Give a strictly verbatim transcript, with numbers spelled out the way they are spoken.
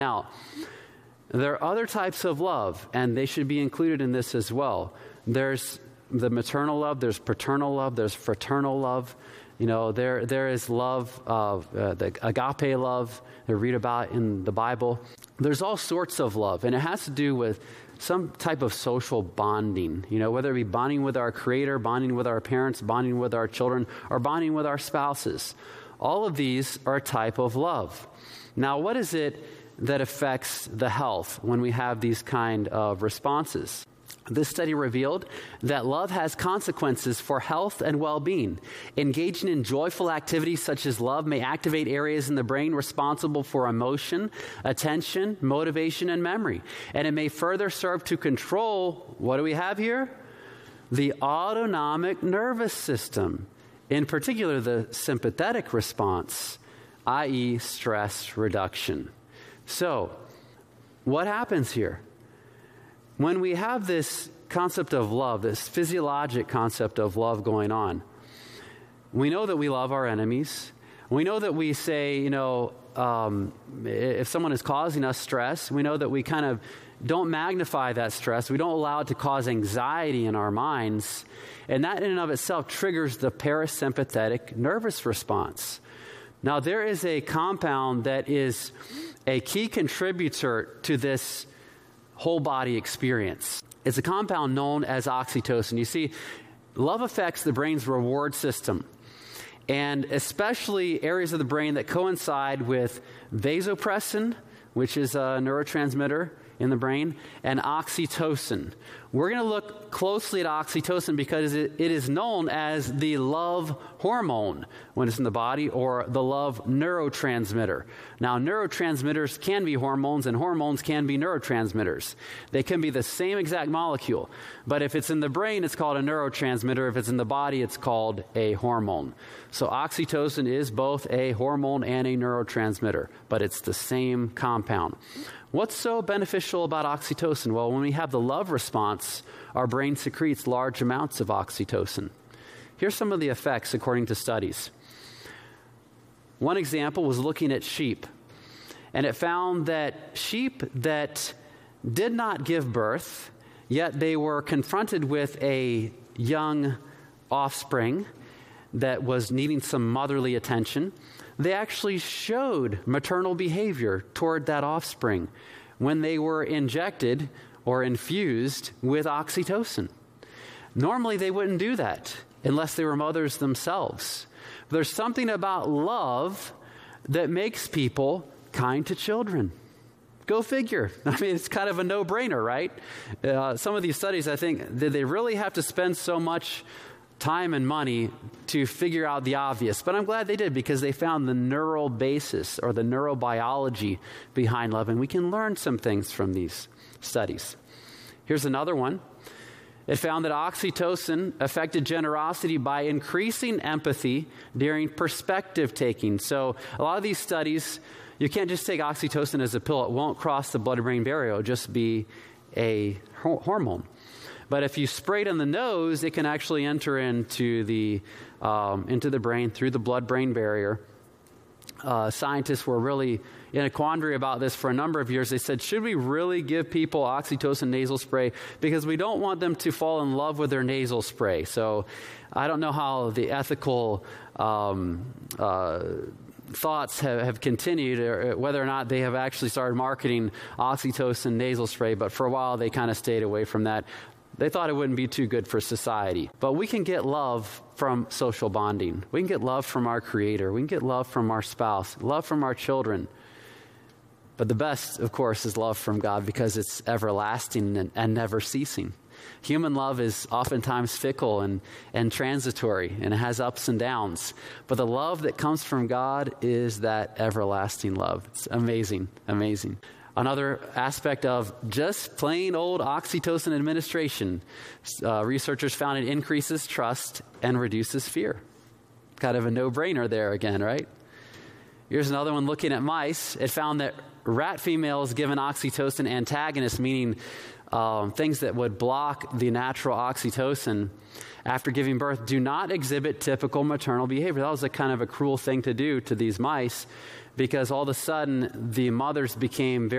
Now, there are other types of love, and they should be included in this as well. There's the maternal love, there's paternal love, there's fraternal love. You know, there there is love, uh, uh, the agape love that we read about in the Bible. There's all sorts of love, and it has to do with some type of social bonding, you know, whether it be bonding with our Creator, bonding with our parents, bonding with our children, or bonding with our spouses. All of these are a type of love. Now, what is it that affects the health when we have these kind of responses? This study revealed that love has consequences for health and well-being. Engaging in joyful activities such as love may activate areas in the brain responsible for emotion, attention, motivation, and memory. And it may further serve to control, what do we have here? The autonomic nervous system, in particular the sympathetic response, that is stress reduction. So, what happens here? When we have this concept of love, this physiologic concept of love going on, we know that we love our enemies. We know that we say, you know, um, if someone is causing us stress, we know that we kind of don't magnify that stress. We don't allow it to cause anxiety in our minds. And that in and of itself triggers the parasympathetic nervous response. Now, there is a compound that is a key contributor to this whole body experience. It's a compound known as oxytocin. You see, love affects the brain's reward system, and especially areas of the brain that coincide with vasopressin, which is a neurotransmitter in the brain, and oxytocin. We're going to look closely at oxytocin because it, it is known as the love hormone when it's in the body, or the love neurotransmitter. Now, neurotransmitters can be hormones, and hormones can be neurotransmitters. They can be the same exact molecule, but if it's in the brain, it's called a neurotransmitter. If it's in the body, it's called a hormone. So oxytocin is both a hormone and a neurotransmitter, but it's the same compound. What's so beneficial about oxytocin? Well, when we have the love response, our brain secretes large amounts of oxytocin. Here's some of the effects according to studies. One example was looking at sheep, and it found that sheep that did not give birth, yet they were confronted with a young offspring that was needing some motherly attention, they actually showed maternal behavior toward that offspring when they were injected or infused with oxytocin. Normally, they wouldn't do that unless they were mothers themselves. There's something about love that makes people kind to children. Go figure. I mean, it's kind of a no-brainer, right? Uh, some of these studies, I think, did they really have to spend so much time and money to figure out the obvious? But I'm glad they did, because they found the neural basis or the neurobiology behind love, and we can learn some things from these studies. Here's another one. It found that oxytocin affected generosity by increasing empathy during perspective taking. So a lot of these studies, you can't just take oxytocin as a pill. It won't cross the blood-brain barrier. It'll just be a ho- hormone. But if you spray it in the nose, it can actually enter into the um, into the brain through the blood-brain barrier. Uh, scientists were really in a quandary about this for a number of years. They said, should we really give people oxytocin nasal spray? Because we don't want them to fall in love with their nasal spray. So I don't know how the ethical um, uh, thoughts have, have continued, or whether or not they have actually started marketing oxytocin nasal spray. But for a while, they kind of stayed away from that. They thought it wouldn't be too good for society. But we can get love from social bonding. We can get love from our Creator. We can get love from our spouse, love from our children. But the best, of course, is love from God, because it's everlasting and, and never ceasing. Human love is oftentimes fickle and, and transitory, and it has ups and downs. But the love that comes from God is that everlasting love. It's amazing, amazing. Another aspect of just plain old oxytocin administration, uh, researchers found it increases trust and reduces fear. Kind of a no-brainer there again, right? Here's another one looking at mice. It found that rat females given oxytocin antagonists, meaning um, things that would block the natural oxytocin after giving birth, do not exhibit typical maternal behavior. That was a kind of a cruel thing to do to these mice, because all of a sudden the mothers became very